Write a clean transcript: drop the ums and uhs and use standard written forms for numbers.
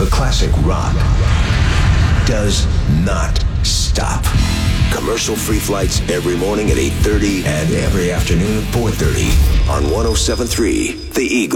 The classic rock does not stop. Commercial-free flights every morning at 8:30 and every afternoon at 4:30 on 107.3 The Eagle.